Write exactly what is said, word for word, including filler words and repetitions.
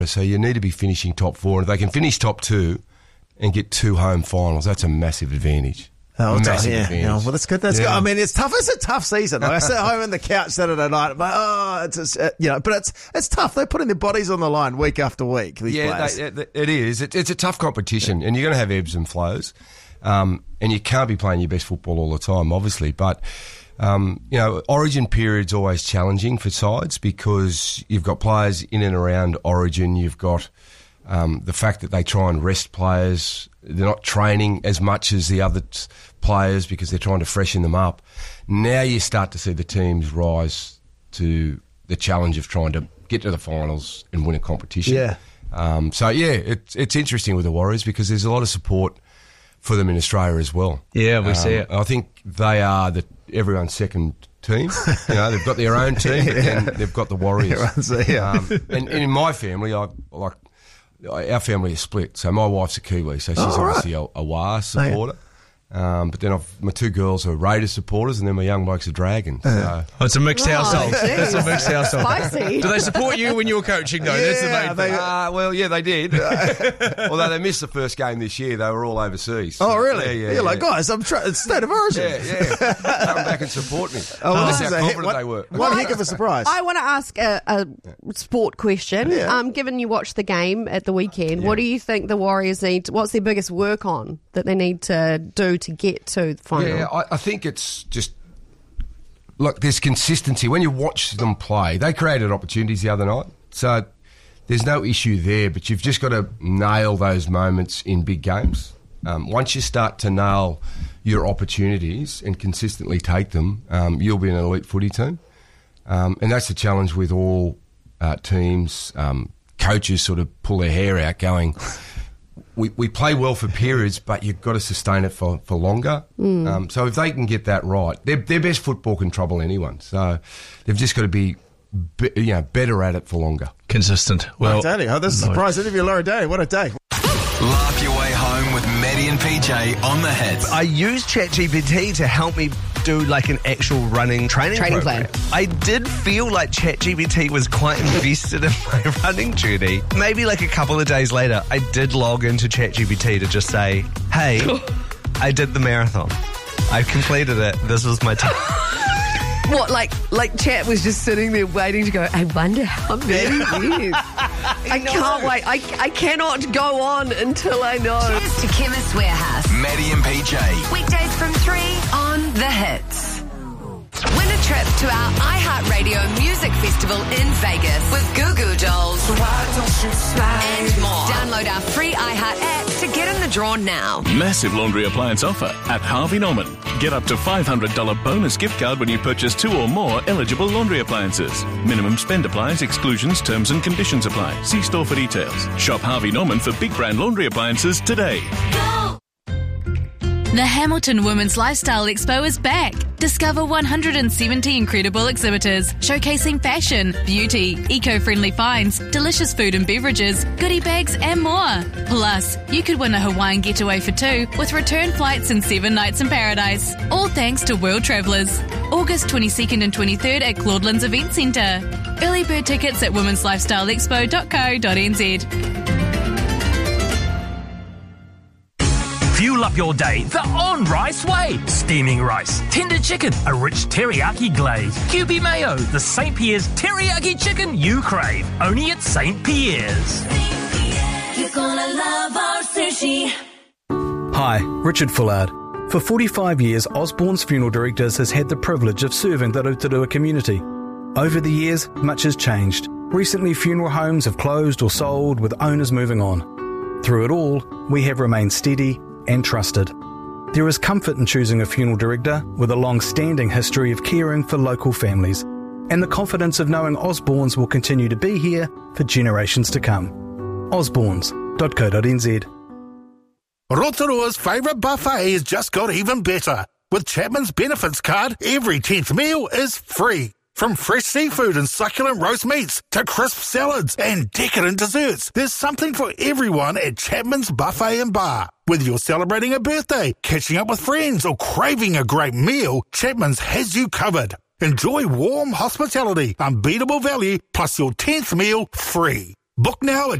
So you need to be finishing top four. And if they can finish top two and get two home finals, that's a massive advantage. Oh, massive yeah. advantage. Yeah, well, that's good. That's yeah. good. I mean, it's tough. It's a tough season. Like I sit home on the couch Saturday night, but oh, it's just, uh, you know, but it's it's tough. They're putting their bodies on the line week after week. These yeah, players. they, it, it is. It, it's a tough competition, and you're going to have ebbs and flows, um, and you can't be playing your best football all the time, obviously. But um, you know, Origin period's always challenging for sides because you've got players in and around Origin. You've got um, the fact that they try and rest players. They're not training as much as the other t- players because they're trying to freshen them up. Now you start to see the teams rise to the challenge of trying to get to the finals and win a competition. Yeah. Um, so, yeah, it's it's interesting with the Warriors because there's a lot of support for them in Australia as well. Yeah, we um, see it. I think they are the everyone's second team. You know, they've got their own team, but then they've got the Warriors. Everyone's, yeah. um, and, and in my family, I like... Our family is split, so my wife's a Kiwi, so she's oh, obviously right. a, a W A R supporter. Um, but then I've, my two girls are Raiders supporters, and then my young bloke's a Dragon. So. Oh, it's a mixed Oh, household. geez. It's a mixed household. Spicy. Do they support you when you were coaching, though? That's the Yeah, main they- thing. Uh, well, yeah, they did. Although they missed the first game this year, they were all overseas. Oh, really? Yeah, yeah. You're yeah. like, guys, I'm trying. It's state of origin. Yeah, yeah. Come back and support me. Oh, well, That's this is how a hit- confident one- they were. One heck of a surprise. I want to ask a, a sport question. Yeah. Um, given you watched the game at the weekend, what do you think the Warriors need? What's their biggest work on that they need to do to get to the final? Yeah, I, I think it's just... Look, there's consistency. When you watch them play, they created opportunities the other night. So there's no issue there, but you've just got to nail those moments in big games. Um, once you start to nail your opportunities and consistently take them, um, you'll be an elite footy team. Um, and that's the challenge with all uh, teams. Um, coaches sort of pull their hair out going... We, we play well for periods, but you've got to sustain it for, for longer. Mm. Um, so if they can get that right, their, their best football can trouble anyone. So they've just got to be, be you know, better at it for longer. Consistent. Well, Well, Daly, oh, this is a surprise interview, Laura Day. What a day. Laugh your way home with Maddie and P J on the hits. I used ChatGPT to help me do like an actual running training, Training program. plan. I did feel like ChatGPT was quite invested in my running journey. Maybe like a couple of days later, I did log into ChatGPT to just say, hey, I did the marathon. I completed it. This was my time. What, like, like Chat was just sitting there waiting to go, I wonder how many years. I can't wait. I, I cannot go on until I know. It's to Chemist Warehouse. Maddie and P J. Weekdays from three on The Hits. Win a trip to our iHeartRadio Music Festival in Vegas with Goo Goo Dolls and more. Download our free iHeart app to get in the draw now. Massive laundry appliance offer at Harvey Norman. Get up to five hundred dollars bonus gift card when you purchase two or more eligible laundry appliances. Minimum spend applies, exclusions, terms and conditions apply. See store for details. Shop Harvey Norman for big brand laundry appliances today. The Hamilton Women's Lifestyle Expo is back. Discover one hundred seventy incredible exhibitors showcasing fashion, beauty, eco-friendly finds, delicious food and beverages, goodie bags and more. Plus, you could win a Hawaiian getaway for two with return flights and seven nights in paradise. All thanks to World Travellers. August twenty-second and twenty-third at Claudelands Event Centre. Early bird tickets at womens lifestyle expo dot co dot n z. Fuel up your day the on-rice way. Steaming rice, tender chicken, a rich teriyaki glaze, Q B mayo, the Saint Pierre's teriyaki chicken you crave. Only at Saint Pierre's. You're gonna love our sushi. Hi, Richard Fullard. For forty-five years, Osborne's Funeral Directors has had the privilege of serving the Rotorua community. Over the years, much has changed. Recently, funeral homes have closed or sold, with owners moving on. Through it all, we have remained steady and trusted. There is comfort in choosing a funeral director with a long-standing history of caring for local families, and the confidence of knowing Osborne's will continue to be here for generations to come. osbornes dot co dot n z. Rotorua's favourite buffet has just got even better. With Chapman's Benefits card, every tenth meal is free. From fresh seafood and succulent roast meats to crisp salads and decadent desserts, there's something for everyone at Chapman's Buffet and Bar. Whether you're celebrating a birthday, catching up with friends, or craving a great meal, Chapman's has you covered. Enjoy warm hospitality, unbeatable value, plus your tenth meal free. Book now at